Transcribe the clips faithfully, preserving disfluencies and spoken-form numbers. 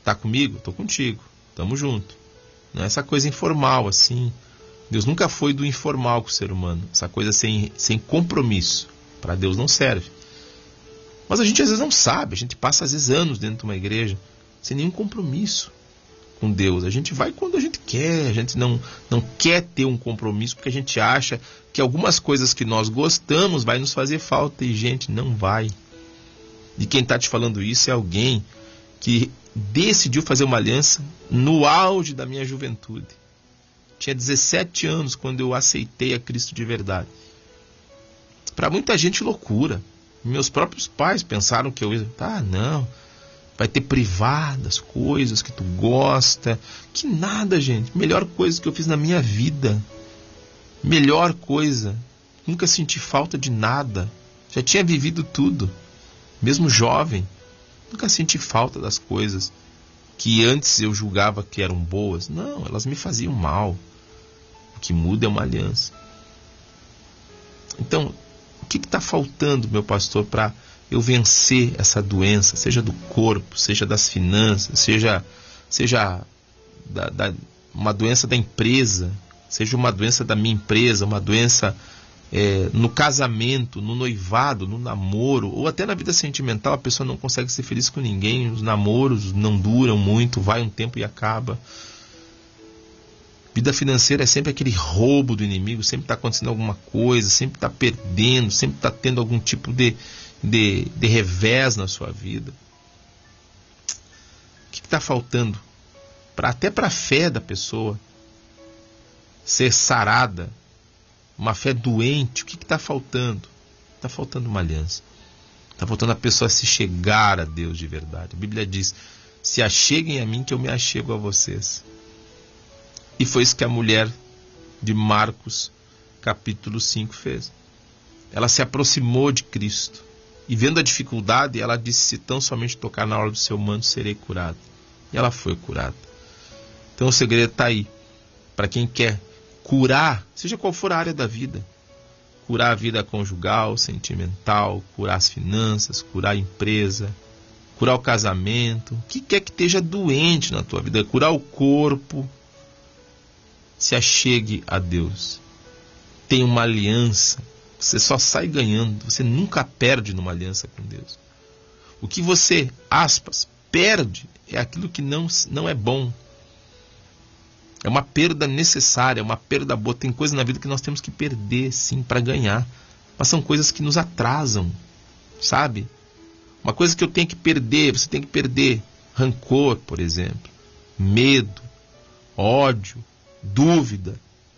Tá comigo? Tô contigo. Tamo junto. Não é essa coisa informal assim. Deus nunca foi do informal com o ser humano. Essa coisa sem, sem compromisso. Para Deus não serve. Mas a gente às vezes não sabe. A gente passa às vezes anos dentro de uma igreja sem nenhum compromisso com Deus. A gente vai quando a gente quer. A gente não, não quer ter um compromisso porque a gente acha que algumas coisas que nós gostamos vai nos fazer falta. E, gente, não vai. E quem está te falando isso é alguém que decidiu fazer uma aliança no auge da minha juventude. Tinha dezessete anos quando eu aceitei a Cristo de verdade. Para muita gente, loucura. Meus próprios pais pensaram que eu ia... Ah, não. Vai ter privadas, coisas que tu gosta. Que nada, gente. Melhor coisa que eu fiz na minha vida. Melhor coisa. Nunca senti falta de nada. Já tinha vivido tudo. Mesmo jovem. Nunca senti falta das coisas que antes eu julgava que eram boas. Não, elas me faziam mal. O que muda é uma aliança. Então, o que está faltando, meu pastor, para eu vencer essa doença, seja do corpo, seja das finanças, seja, seja da, da, uma doença da empresa, seja uma doença da minha empresa, uma doença é, no casamento, no noivado, no namoro, ou até na vida sentimental, a pessoa não consegue ser feliz com ninguém, os namoros não duram muito, vai um tempo e acaba. Vida financeira é sempre aquele roubo do inimigo, sempre está acontecendo alguma coisa, sempre está perdendo, sempre está tendo algum tipo de, de, de revés na sua vida. O que está faltando? Pra, até para a fé da pessoa ser sarada, uma fé doente, o que está faltando? Está faltando uma aliança. Está faltando a pessoa se chegar a Deus de verdade. A Bíblia diz, se acheguem a mim que eu me achego a vocês. E foi isso que a mulher de Marcos, capítulo cinco, fez. Ela se aproximou de Cristo. E vendo a dificuldade, ela disse, se tão somente tocar na hora do seu manto, serei curada. E ela foi curada. Então o segredo está aí. Para quem quer curar, seja qual for a área da vida. Curar a vida conjugal, sentimental, curar as finanças, curar a empresa, curar o casamento. O que quer que esteja doente na tua vida. Curar o corpo. Se achegue a Deus. Tenha uma aliança. Você só sai ganhando. Você nunca perde numa aliança com Deus. O que você, aspas, perde é aquilo que não, não é bom. É uma perda necessária, é uma perda boa. Tem coisas na vida que nós temos que perder, sim, para ganhar. Mas são coisas que nos atrasam, sabe? Uma coisa que eu tenho que perder, você tem que perder rancor, por exemplo, medo, ódio, dúvida,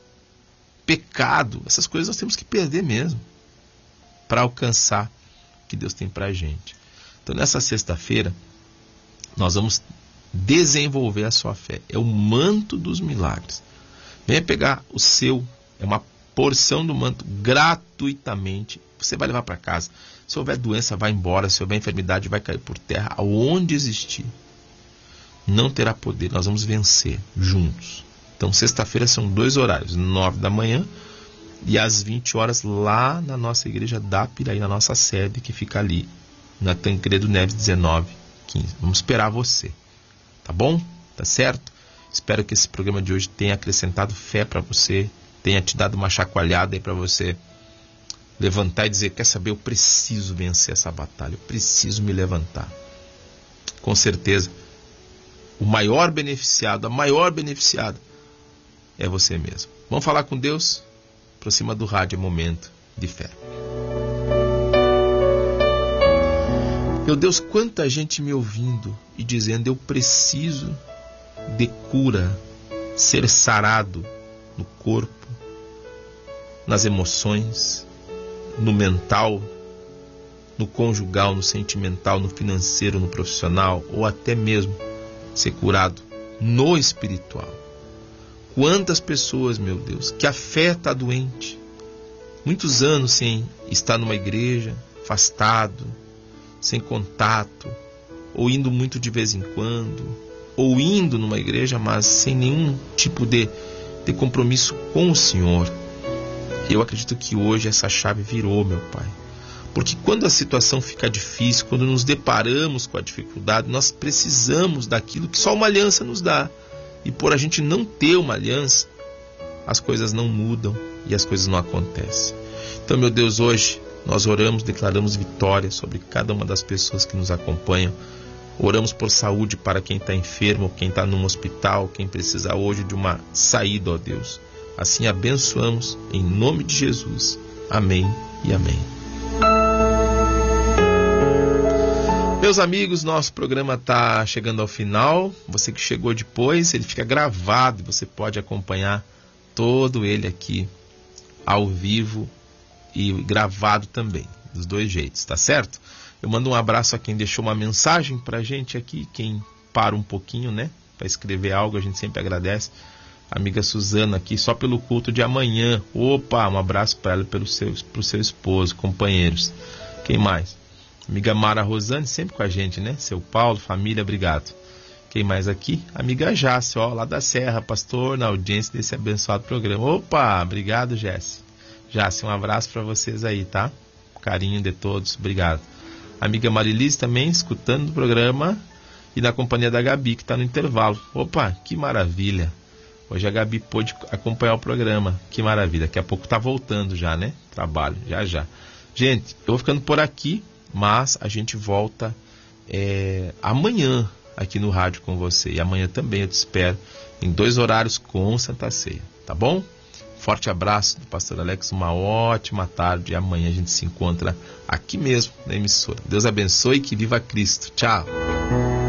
pecado. Essas coisas nós temos que perder mesmo para alcançar o que Deus tem para a gente. Então nessa sexta-feira nós vamos desenvolver a sua fé. É o manto dos milagres. Venha pegar o seu, é uma porção do manto gratuitamente. Você vai levar para casa. Se houver doença, vai embora. Se houver enfermidade, vai cair por terra. Aonde existir, não terá poder. Nós vamos vencer juntos. Então, sexta-feira são dois horários, nove da manhã e às vinte horas, lá na nossa igreja da Piraí, na nossa sede, que fica ali, na Tancredo Neves dezenove quinze. Vamos esperar você, tá bom? Tá certo? Espero que esse programa de hoje tenha acrescentado fé para você, tenha te dado uma chacoalhada aí para você levantar e dizer, quer saber, eu preciso vencer essa batalha, eu preciso me levantar. Com certeza, o maior beneficiado, a maior beneficiada, é você mesmo. Vamos falar com Deus? Aproxima do rádio, é momento de fé. Meu Deus, quanta gente me ouvindo e dizendo, eu preciso de cura, ser sarado no corpo, nas emoções, no mental, no conjugal, no sentimental, no financeiro, no profissional, ou até mesmo ser curado no espiritual. Quantas pessoas, meu Deus, que a fé está doente. Muitos anos sem estar numa igreja, afastado, sem contato, ou indo muito de vez em quando, ou indo numa igreja, mas sem nenhum tipo de, de compromisso com o Senhor. Eu acredito que hoje essa chave virou, meu Pai. Porque quando a situação fica difícil, quando nos deparamos com a dificuldade, nós precisamos daquilo que só uma aliança nos dá. E por a gente não ter uma aliança, as coisas não mudam e as coisas não acontecem. Então, meu Deus, hoje nós oramos, declaramos vitória sobre cada uma das pessoas que nos acompanham. Oramos por saúde para quem está enfermo, quem está num hospital, quem precisa hoje de uma saída, ó Deus. Assim abençoamos em nome de Jesus. Amém e amém. Meus amigos, nosso programa está chegando ao final. Você que chegou depois, ele fica gravado e você pode acompanhar todo ele aqui ao vivo e gravado também, dos dois jeitos, tá certo? Eu mando um abraço a quem deixou uma mensagem pra gente aqui, quem para um pouquinho, né, para escrever algo, a gente sempre agradece. A amiga Suzana aqui, só pelo culto de amanhã. Opa, um abraço para ela e pelo seu, pro seu esposo, companheiros. Quem mais? Amiga Mara Rosane, sempre com a gente, né? Seu Paulo, família, obrigado. Quem mais aqui? Amiga Jace, ó, lá da Serra, pastor, na audiência desse abençoado programa. Opa, obrigado, Jace. Jace, um abraço para vocês aí, tá? Carinho de todos, obrigado. Amiga Marilise também, escutando o programa e na companhia da Gabi, que está no intervalo. Opa, que maravilha. Hoje a Gabi pôde acompanhar o programa, que maravilha. Daqui a pouco tá voltando já, né? Trabalho, já já. Gente, eu vou ficando por aqui, mas a gente volta é, amanhã aqui no rádio com você. E amanhã também eu te espero em dois horários com Santa Ceia, tá bom? Forte abraço do pastor Alex, uma ótima tarde. E amanhã a gente se encontra aqui mesmo na emissora. Deus abençoe e que viva Cristo. Tchau.